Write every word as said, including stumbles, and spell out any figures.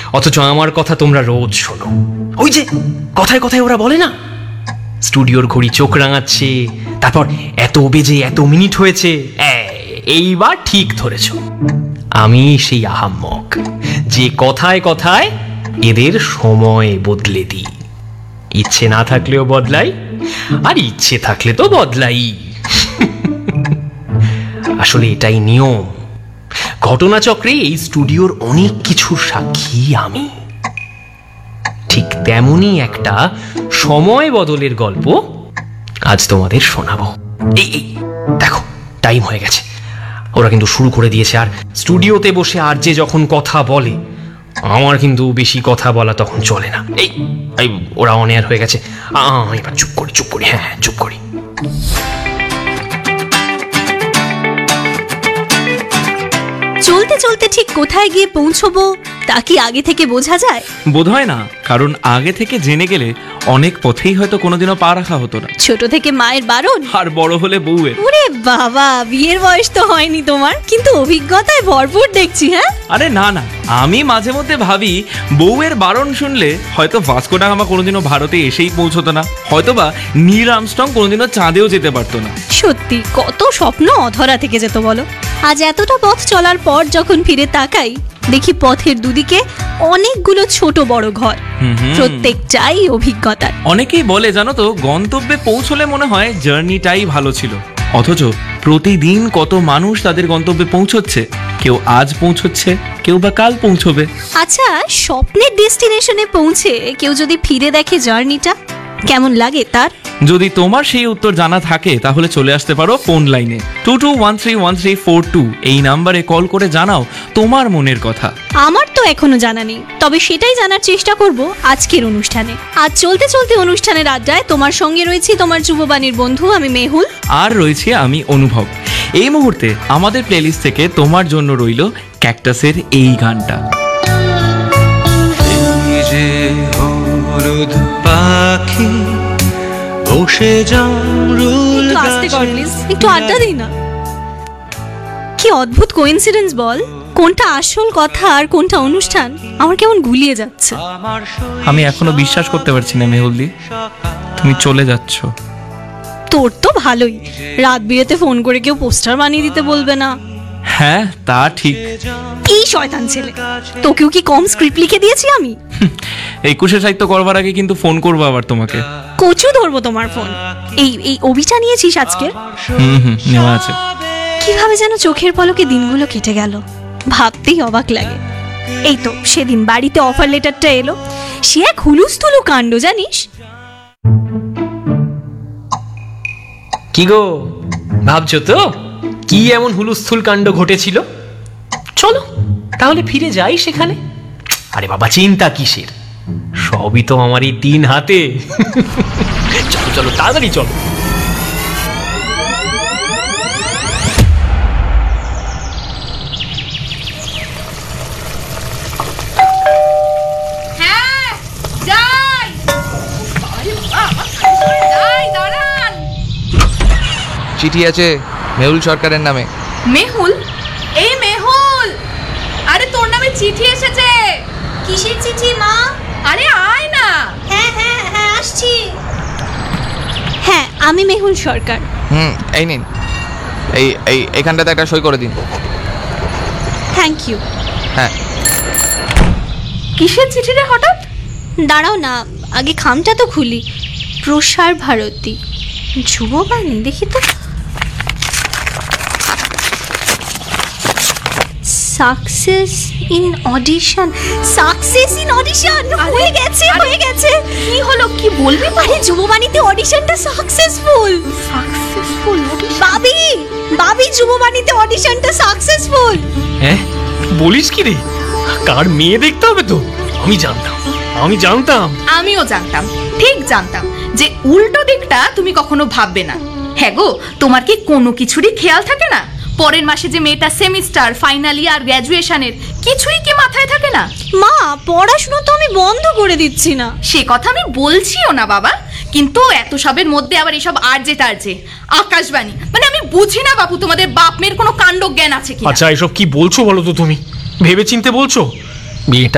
অথচ আমার কথা তোমরা রোজ শোনো। ওই যে কথায় কথায় ওরা বলে না, স্টুডিওর ঘড়ি চোখ রাঙাচ্ছে, তারপর এত বেজে এত মিনিট হয়েছে। এইবার ঠিক ধরেছ, আমি সেই আহাম্মক যে কথায় কথায় এদের সময় বদলে দিই। ইচ্ছে না থাকলেও বদলাই, আর ইচ্ছে থাকলে তো বদলাই। আসলে এটাই নিয়ম। ঘটনাচক্রে এই স্টুডিওর অনেক কিছুর সাক্ষী আমি। ঠিক তেমনই একটা সময় বদলের গল্প আজ তোমাদের শোনাবো। এই এই দেখো, টাইম হয়ে গেছে, ওরা কিন্তু শুরু করে দিয়েছে। আর স্টুডিওতে বসে আর যে যখন কথা বলে, আমার কিন্তু বেশি কথা বলা তখন চলে না। এই এই ওরা অন এয়ার হয়ে গেছে, এবার চুপ করি চুপ করি হ্যাঁ হ্যাঁ চুপ করি। চলতে চলতে ঠিক কোথায় গিয়ে পৌঁছবো তা কি আগে থেকে বোঝা যায়? বোধ হয় না, কারণ আগে থেকে জেনে গেলে অনেক পথেই হয়তো কোনোদিনও পা রাখা হতো না। ছোট থেকে মায়ের বারণ, আর বড় হলে বউয়ের। ওরে বাবা, বিয়ের বয়স তো হয়নি তোমার, কিন্তু অভিজ্ঞতায় ভরপুর দেখছি। হ্যাঁ, আরে না না, আমি মাঝে মধ্যে ভাবি বউয়ের বারণ শুনলে হয়তো ভাস্কো ডা গামা কোনোদিনও ভারতে এসেই পৌঁছতো না, হয়তোবা নীল আর্মস্ট্রং কোনোদিনও চাঁদেও যেতে পারতো না। সত্যি কত স্বপ্ন অধরা থেকে যেত বলো। আজ এতটা পথ চলার পর যখন ফিরে তাকাই, দেখি পথের দুদিকে অনেকগুলো ছোট বড় ঘর, প্রত্যেকটাই অভিজ্ঞতার। অনেকেই বলে জানো তো, গন্তব্যে পৌঁছলে মনে হয় জার্নিটাই ভালো ছিল, অথচ প্রতিদিন কত মানুষ তাদের গন্তব্যে পৌঁছচ্ছে। কেউ আজ পৌঁছচ্ছে, কেউ বা কাল পৌঁছবে। আচ্ছা, স্বপ্নের ডেস্টিনেশনে পৌঁছে কেউ যদি ফিরে দেখে জার্নিটা, কেমন লাগে তার? যদি তোমার সেই উত্তর জানা থাকে তাহলে চলে আসতে পারো ফোন লাইনে two two one three one three four two. এই নাম্বারে কল করে জানাও তোমার মনের কথা। আমার তো এখনো জানা নেই, তবে সেটাই জানার চেষ্টা করব আজকের অনুষ্ঠানে। আজ চলতে চলতে অনুষ্ঠানের আড্ডায় তোমার সঙ্গে রয়েছি তোমার যুববাণীর বন্ধু আমি মেহুল, আর রয়েছি আমি অনুভব। এই মুহূর্তে আমাদের প্লেলিস্ট থেকে তোমার জন্য রইল ক্যাকটাসের এই গানটা। পাখি বসে জামরুল গাছে, একটু আড্ডা দিই না। কি অদ্ভুত কোইন্সিডেন্স বল, কোনটা আসল কথা আর কোনটা অনুষ্ঠান আমার কেমন গুলিয়ে যাচ্ছে। আমি এখনো বিশ্বাস করতে পারছি না মেহুলদি, তুমি চলে যাচ্ছ। তোর তো ভালোই, রাত বিরেতে ফোন করে কেউ পোস্টার বানিয়ে দিতে বলবে না। হ্যাঁ তা ঠিক। এই শয়তান ছেলে, তোকেও কি কম স্ক্রিপ্ট লিখে দিয়েছি আমি? একুশে সাহিত্য করবার আগে কিন্তু ফোন করবো আবার তোমাকে। কচু ধরবো তোমার ফোন। এই এই অভিটা নিয়েছিস আজকে? হুম হুম নেওয়া আছে। কিভাবে যেন চোখের পলকে দিনগুলো কেটে গেল, ভাবতেই অবাক লাগে। এই তো সেদিন বাড়িতে অফার লেটারটা এলো, সে এক হুলুস্থুলু কাণ্ড জানিস। কি গো, ভাবছো তো কি এমন হুলুস্থুল কাণ্ড ঘটেছিল? চলো তাহলে ফিরে যাই সেখানে। আরে বাবা, চিন্তা কিসের, সবই তো আমার এই তিন হাতে। চলো চলো তাড়াতাড়ি চলো। চিঠি আছে মেহুল সরকারের নামে। মেহুল? এই মেহুল, আরে তোর নামে চিঠি এসেছে। কিসের চিঠি মা? আরে আয় না। হ্যাঁ হ্যাঁ হ্যাঁ আসছি। হ্যাঁ আমি মেহুল সরকার। হুম এই নিন, এই এই এখানটাতে একটা সই করে দিন। Thank you. হ্যাঁ। কিসের চিঠি রে হঠাৎ? দাঁড়াও না, আগে খামটা তো খুলি। প্রসার ভারতী যুববাণী, দেখি তো। Success in audition, success in audition হয়ে গেছে হয়ে গেছে। কি হলো, কি বলবি? আরে যুববাণীতে অডিশনটা সাকসেসফুল। সাকসেসফুল? বাবি বাবি যুববাণীতে অডিশনটা সাকসেসফুল। হ্যাঁ বলিস কি রে, কার মেয়ে দেখতে হবে তো? আমি জানতাম আমি জানতাম আমিও জানতাম, ঠিক জানতাম যে উল্টো দিকটা তুমি কখনো ভাববে না। হ্যাঁ গো, তোমার কি কোনো কিছুরই খেয়াল থাকে না? পরের মাসে যে মেয়েটা সেমিস্টার, ফাইনাল ইয়ার, গ্র্যাজুয়েশনের কিছুই কি মাথায় থাকে না? মা পড়াশোনা তো আমি বন্ধ করে দিচ্ছি না, সে কথা আমি বলছিও না বাবা, কিন্তু এত সবের মধ্যে আবার এসব আরজে টারজে আকাশবাণী, মানে আমি বুঝি না বাপু তোমাদের বাপ মেয়ের কোনো কাণ্ড জ্ঞান আছে কি? আচ্ছা এসব কি বলছো বলো তো, তুমি ভেবে চিনতে বলছো? বিয়েটা